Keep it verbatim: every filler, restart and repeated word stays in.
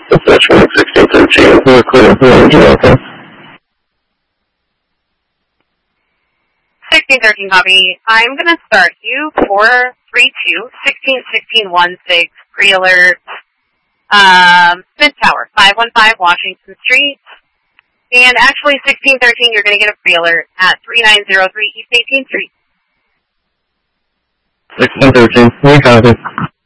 Dispatch one sixteen thirteen. We're clear for engine welcome. sixteen thirteen copy. I'm going to start you four three two, sixteen sixteen one six, pre-alert, um, Smith Tower, five one five Washington Street. And actually, sixteen thirteen, you're going to get a pre-alert at three nine zero three East eighteenth Street. sixteen thirteen, we got it.